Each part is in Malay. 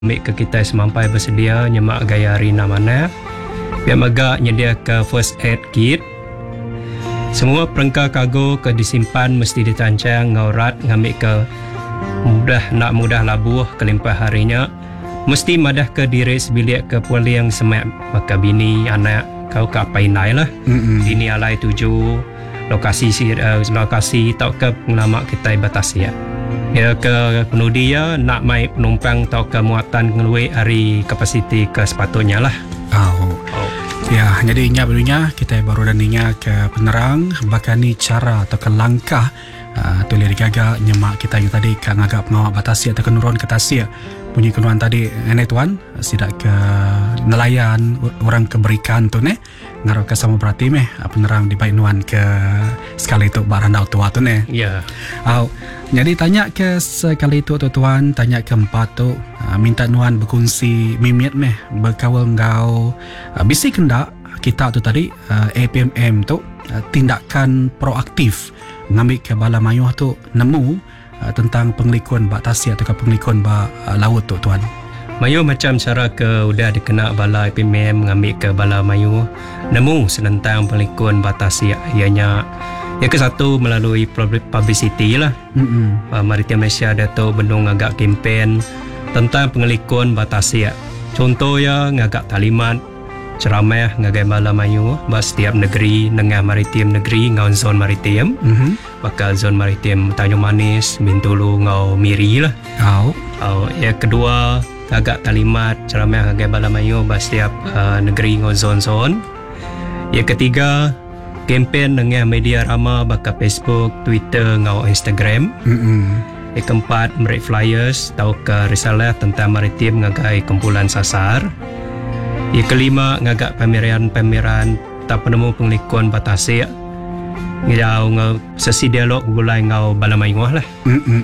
ambil ke kita semampai bersedia nyemak gaya rina mana. Pihak megak nyedia ke first aid kit. Semua perangkat kargo ke disimpan mesti ditancang ngaurat ngambil ke mudah labuh kelimpah harinya. Mesti madah ke diri sebilik ke puali yang semak maka bini anak kau ke apa inai lah. Bini alai tuju lokasi tau ke pengalamak kita batasi ya. Ya ke penudi ya nak mai penumpang tau ke muatan ngeluai hari kapasiti ke sepatutnya lah. Ya, jadi inya barunya kita baru dan inya ke penerang bakani cara atau ke langkah tulis digaga nyemak kita yang tadi kan agak pengawak batasi atau kenurun ke tasya bunyi kenuan tadi ini tuan sidak ke nelayan orang keberikan tu ne ngaruh ke sama berarti meh penerang di bainuan ke sekali itu barandau tua tu ne ya. Jadi tanya ke sekali itu tuan tanya keempat tu minta nuan berkongsi mimit meh berkawal ngau bisi kendak kita tu tadi APMM tu tindakan proaktif ngambil ke bala mayuh tu nemu tentang pengelikuan bak tasya atau pengelikuan bak laut tu tuan. Mayuh macam cara ke udah dikena bala IPMM mengambil ke bala mayuh nemu senentang pengelikuan bak tasya ianya ya ke satu melalui publicity lah. Maritim Malaysia ada tu bendung agak kempen tentang pengelikuan bak tasya. Contoh ya ngagak talimat ceramah ngagai bala mayuh bak setiap negeri nengah maritim negeri ngau zon maritim. Bakal zon maritim Tanjung Manis, Bintulu, ngau Miri lah. Ya kedua agak talimat ceramah ngagai bala mayuh bak setiap negeri ngau zon-zon. Ya ketiga kempen nengah media rama bakal Facebook, Twitter, ngau Instagram. Yang keempat merik flyers tau ke risalah tentang maritim ngagai kumpulan sasar. Yang kelima ngagak pameran tak penemu pengelikuan batasi ngau sesi dialog gulai ngau bala mayuh lah.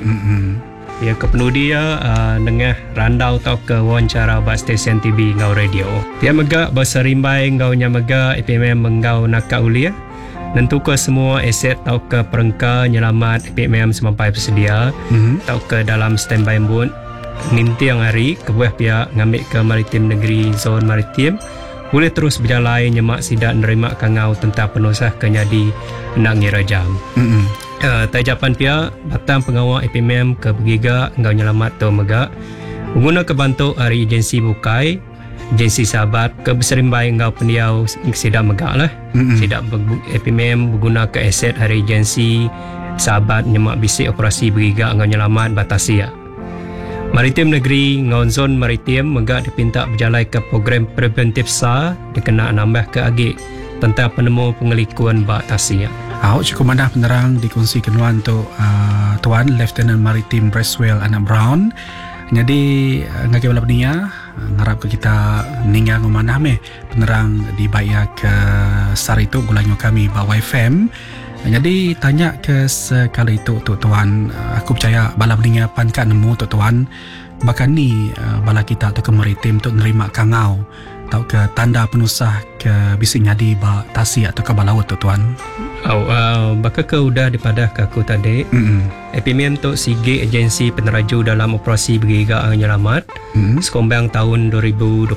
Ya kepenudi ya nengah randau tau ke wawancara bak stesen TV ngau radio. Dia megak berserimbai ngau nyamega IPMM mengau nakak ulia. Nentu ke semua aset tau ke perengka nyelamat IPMM semampai bersedia. Tau ke dalam standby mode minti yang hari kebuah pihak ngambil ke maritim negeri zon maritim boleh terus berjalan nyemak sidak nerima kangau tentang penusah kenyadi nak ngira jam. Tajapan pihak batang pengawal IPMM ke begiga ngau nyelamat tu megak mengguna kebantu hari agensi bukai agensi sahabat ke berserimbai ngau pendiau sidak megak lah. Sidak IPMM berguna ke aset hari agensi sahabat nyemak bisik operasi begiga ngau nyelamat batasi ya. Maritim negeri ngau zon maritim megak dipinta berjalan ke program preventif SAR dikena nambah ke agik tentang penemu pengelikuan bak tasya. Cukup mana penerang dikongsi kenuan tu Tuan Lieutenant Maritim Bracewell Anak Brown. Jadi ngagai bala penia ngarap ke kita ningang mana meh penerang dibaya ke SAR itu gulanyo kami bawa FM. Jadi tanya ke sekali itu tuan aku percaya bala penia pankan nemu tuan bahkan ni bala kita tu ke maritim tu nerima kangau tau ke tanda penusah ke bisik nyadi ba tasya atau ke balaut tuan. Bakal ke udah dipadah ke aku tadi. APMM tu sige agensi peneraju dalam operasi begiga penyelamat sekombang tahun 2006.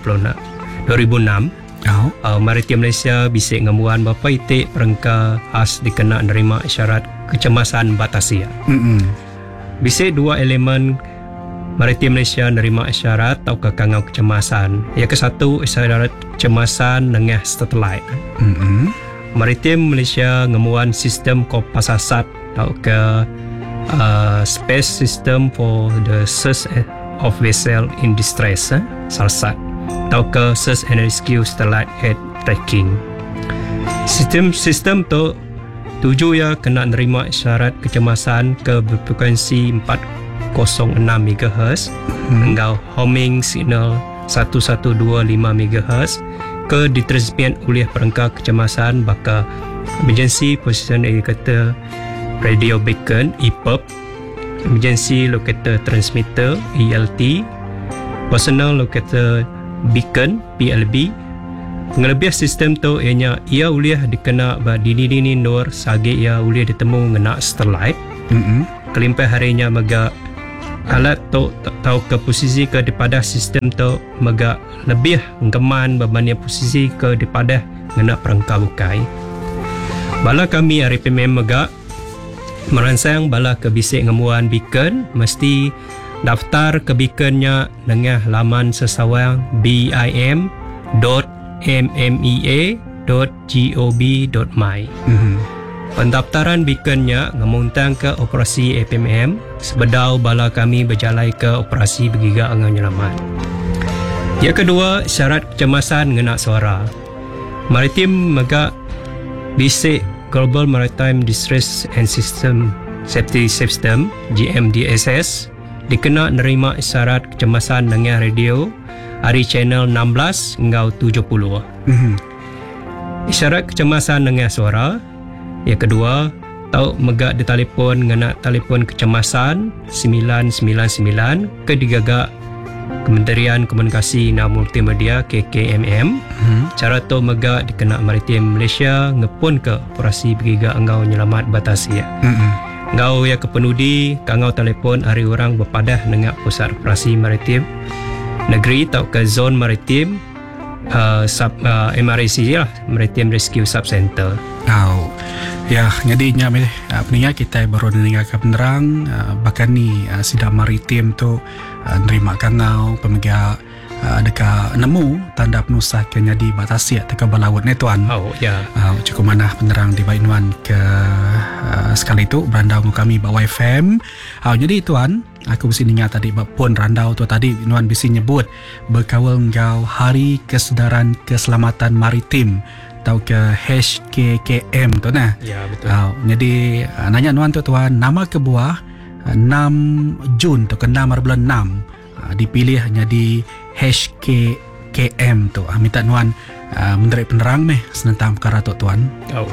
Maritim Malaysia bisik ngamuan bapa itik perengka khas dikena nerima isyarat kecemasan batasi. Bisik dua elemen Maritim Malaysia nerima isyarat tau ke kangau kecemasan. Yang ke satu isyarat kecemasan nengah satelit. Maritim Malaysia ngamuan sistem kopasasat tau ke space system for the search of vessel in distress SARSAT tau ke search and rescue satellite head tracking. Sistem tu tuju ya kena nerima isyarat kecemasan ke berfrekuensi 406 MHz hingga homing signal 1125 MHz ke ditransmit oleh perangkat kecemasan baka emergency position indicator radio beacon EPIRB, emergency locator transmitter ELT, personal locator beacon PLB. Pengelebih sistem tu ianya ia boleh dikena dini nur sagi ia boleh ditemu ngena starlight. Kelimpah harinya mega alat tu tahu ke posisi ke daripada sistem tu mega lebih ngeman berbanding posisi ke daripada ngena perangkap bukai. Bala kami RPMM mega merancang bala ke bisik ngemuan beacon mesti daftar ke beaconnya dengan laman sesawang bim.mmea.gov.my. Pendaftaran beaconnya ngemuntang ke operasi APMM sebedau bala kami berjalai ke operasi bergigak dengan nyelamat. Yang kedua, syarat kecemasan ngena suara. Maritim mega bisik Global Maritime Distress and Safety System GMDSS dikena nerima syarat kecemasan dengan radio hari channel 16 hingga 70. Isyarat kecemasan dengan suara. Yang kedua, tahu mega di telefon ngena telefon kecemasan 999 ke digagak Kementerian Komunikasi dan Multimedia KKMM. Cara tu mega dikena Maritim Malaysia ngepun ke operasi bergigak engau nyelamat batasi. Engau ya kepenudi kangau telefon hari orang berpadah dengan pusat operasi maritim negeri tau ke zon maritim MRC lah, Maritime Rescue Sub Center. Ya, jadi peninggal kita baru dengarkan penerang bahkan ni sidang maritim tu nerima kangau pemegak dekat nemu tanda penusah ke jadi batasi atau balaut ni tuan. Cukup mana penerang di Bainuan ke sekali itu berandau kami bawa FM. Jadi tuan, aku mesti dengar tadi pun randau tu tadi Nuan bisi nyebut berkawal ngau Hari Kesedaran Keselamatan Maritim atau ke HKKM tu nah. Ya, betul. Jadi nanya Nuan tu tuan, nama kebuah 6 Jun tu ke 6 bulan 6 dipilih jadi HKKM tu. Minta Nuan menderik penerang senentang perkara tu tuan.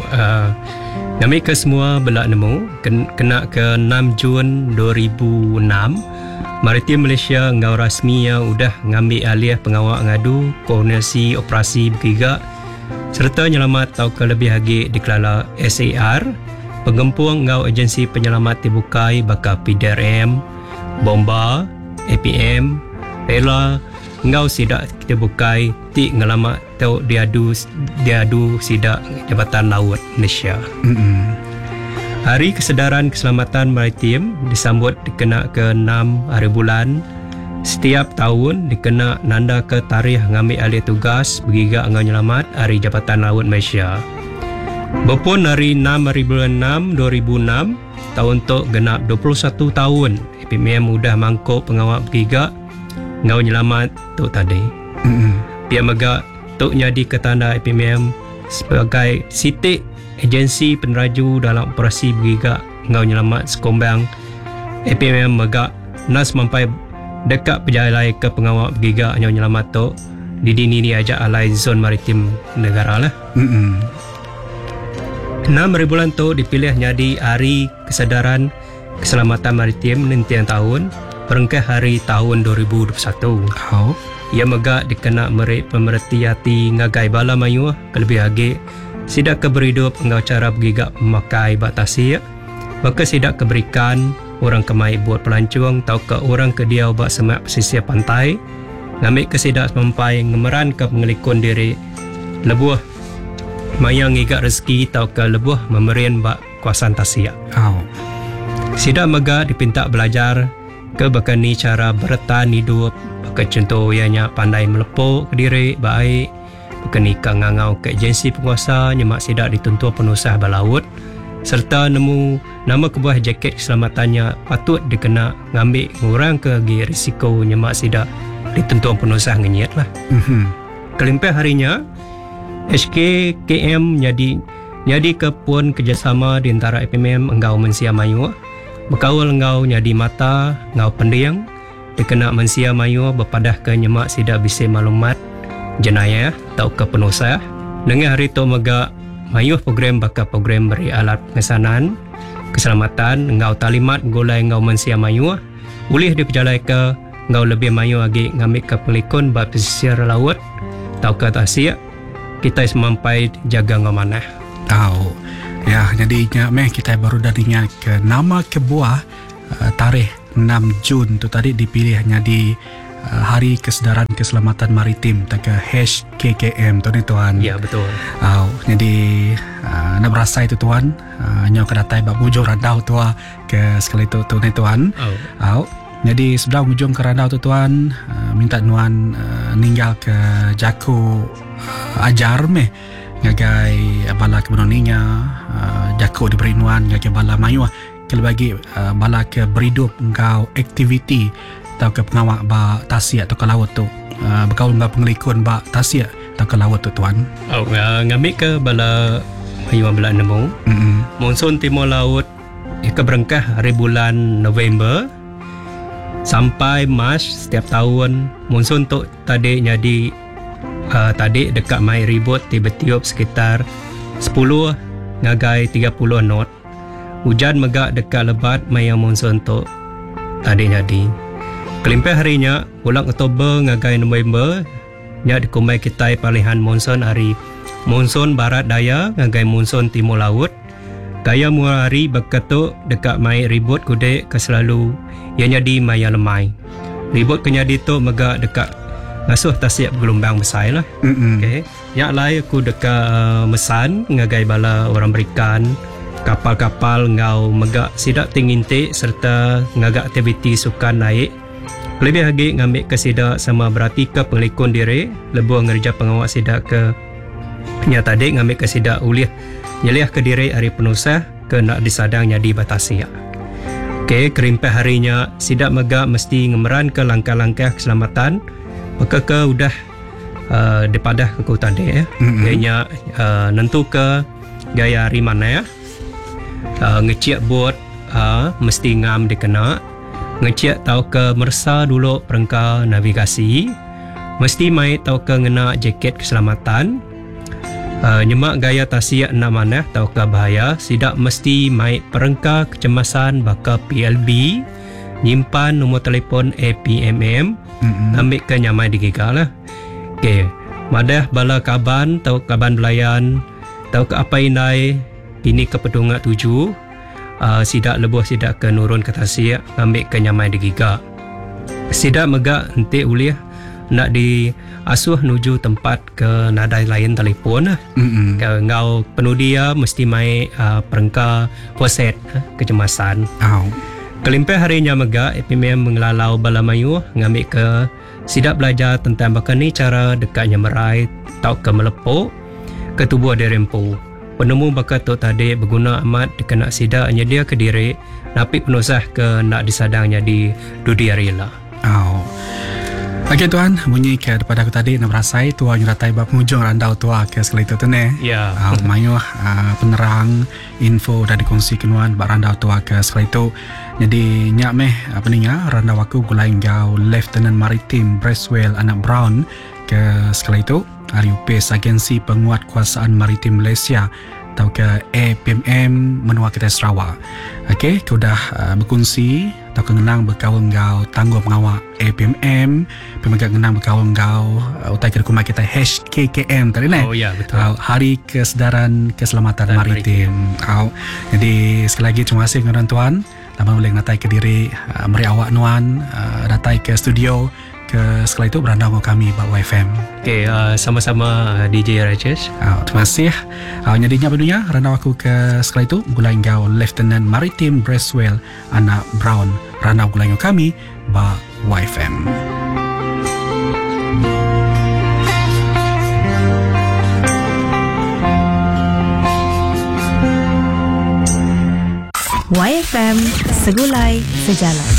Kami ke semua belak nemu kena ke 6 Jun 2006 Maritim Malaysia ngau rasmi yang udah ngambil alih pengawal ngadu koordinasi operasi bergigak serta nyelamat tau ke lebih lagi dikelala SAR pengempuang ngau agensi penyelamat dibukai bakal PDRM, Bomba, APM, Rela ngau sidak kita bukai ti ngelamat tau diadu sidak Jabatan Laut Malaysia. Hari Kesedaran Keselamatan Maritim disambut dikena ke 6 hari bulan setiap tahun dikena nanda ke tarikh ngambil alih tugas bergigak dengan nyelamat Hari Jabatan Laut Malaysia. Berpun hari 6 hari bulan 6 2006 tahun tu genap 21 tahun APMM mudah mangkuk pengawal bergigak ngau nyelamat tu tadi. Pihak megak tu jadi ketanda APMM sebagai sitik agensi peneraju dalam operasi bergigak ngau nyelamat sekombang APMM megak nas mampai dekat perjalanan ke pengawal bergigak ngau nyelamat tu di dini ni ajak alai zon maritim negara lah. 6 hari bulan tu dipilih jadi Hari Kesedaran Keselamatan Maritim nantian tahun perengkah hari tahun 2021. Ia megak dikena merik pemerhati hati ngagai bala mayu kelebih lagi sidak keberidup ngau cara bergigak memakai batasi maka sidak keberikan orang kemai buat pelancong tau ke orang ke dia buat semak pesisir pantai ngambil ke sidak sampai ngemeran ke pengelikun diri lebuh mayang ngigak rezeki tau ke lebuh memberian bak kuasan tasya. Sidak megak dipinta belajar ke bakani cara bertahan hidup ke contoh ianya pandai melepuk ke diri baik bakani ngangau ke agensi penguasa nyemak sidak dituntut penusah balaut serta nemu nama kebuah jaket keselamatannya patut dikena ngambil ngurang ke risiko nyemak sidak dituntut penusah ngenyat lah. Kelimpah harinya HKKM jadi kepun kerjasama di antara APMM engau Mensia Mayu berkawal engau nyadi mata engau pendiang dikena Mensia Mayu berpadah ke nyemak sidak bisi maklumat jenayah tau ke penusah dengan hari tu megak Mayu program bakal program beri alat pengesanan keselamatan engau talimat golai engau Mensia Mayu boleh diperjalai ke engau lebih mayu lagi ngambil ke pelikun bab pesisir laut tau ke tasya kita semampai jaga ngau mana. Ya, jadi kita baru darinya ke nama kebuah tarikh 6 Jun tu tadi dipilih jadi Hari Kesedaran Keselamatan Maritim atau HKKM tu ni tuan. Ya, betul. Jadi nak berasa itu tuan, nyo kedatai bab hujung randau tu ke sekali tu ni tuan. Jadi sebelum hujung ke randau tu tuan, minta nuan ninggal ke Jako ajar meh ngagai bala kebenoninya, Jako diberi nuan ngagai bala mayu ke bagi bala ke beridup engkau aktiviti atau ke pengawak ba tasik atau ke laut tu, berkaul ba pengelikun ba tasik atau ke laut tu tuan. Ngambil ke bala mayu bala nemu. Monsun timur laut ke berengkah hari bulan November sampai Mac setiap tahun. Monsun tu tadi jadi tadi dekat mai ribut tiba-tiba sekitar 10 ngagai 30 knot. Hujan megak dekat lebat mai monsun tu tadi jadi. Kelimpah harinya bulan Oktober ngagai November nya dikumai kita palihan monsun hari monsun barat daya ngagai monsun timur laut. Gaya mula hari berketuk dekat mai ribut kude ke selalu ianya di maya lemai. Ribut kenyadi tu megak dekat ngasuh tasik gelombang besar lah. Okay. Yang lain aku dekat mesan ngagai bala orang berikan kapal-kapal ngau megak sidak tingintik serta ngagak aktiviti sukan naik. Lebih lagi ngambil ke sidak sama berarti ke pengelikun diri lebuh ngerja pengawak sidak ke nyata dek ngambil ke sidak uliah nyeliah ke diri hari penusah ke nak disadang jadi batasi. Okey, kerimpah harinya sidak megak mesti ngemeran ke langkah-langkah keselamatan maka ke udah daripada ke kau tadi gaya nentu ke gaya hari mana ya ngeciak bot mesti ngam dikena ngeciak tahu ke mersa dulu perengkau navigasi mesti mai tahu ke ngena jaket keselamatan. Nyemak gaya tasik nak mana tahu ke bahaya sidak mesti mai perengkau kecemasan baka PLB nyimpan nombor telefon APMM ambil ke nyamai digigal lah. Okey, madah bala kaban tahu kaban belayan tahu ke apa inai ini ke pedungat 7 sidak lebuh sidak ke nurun ke tasik ambil ke nyamai digigal. Sidak megak entik uliah nak diasuh nuju tempat ke nadai lain telefon lah. Ngau penuh dia mesti mai perengkau poset kecemasan. Kelimpah harinya megak APMM mengelalau bala mayu ngambil ke sidak belajar tentang bakal ni cara dekatnya merai tau ke melepuk ke tubuh dia rempu. Penemu bakat tu tadi berguna amat dikena sidak nyedia ke diri napi penusah ke nak disadangnya di dunia rela. Okey tuan, bunyi ke daripada aku tadi nak merasai tuan nyeratai bab hujung randau tua ke sekali tu ne. Ya. Mayu penerang info dah dikongsi kenuan bab randau tua ke sekali tu. Jadi nyak meh apa ni randau aku gulai ngau Lieutenant Maritim Braswell anak Brown ke sekali tu. RUPS Agensi Penguatkuasaan Maritim Malaysia atau ke APMM menua kita Sarawak. Okey, aku dah berkongsi atau kenang berkawal ngau tangguh pengawak APMM, pemegang kenang berkawal ngau utai kumai kita HKKM tadi ni. Oh ya, betul. Hari Kesedaran Keselamatan Maritim. Jadi sekali lagi terima kasih kepada tuan. Lama boleh ngatai ke diri meri awak nuan datai ke studio ke sekali itu berandau dengan kami Bak YFM. Okey, sama-sama DJ Rajesh. Terima kasih. Nyadinya benunya randau aku ke sekali itu gulai ngau Lieutenant Maritim Braswell anak Brown. Randau gulai ngau kami Bak YFM. YFM Segulai Sejalan.